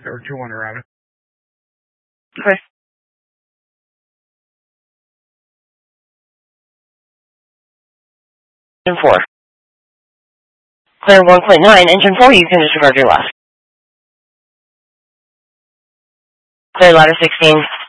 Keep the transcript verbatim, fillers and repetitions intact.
Or two hundred, rather. Okay. Engine four. Clear one point nine. Engine four, you can disregard your left. Clear ladder sixteen.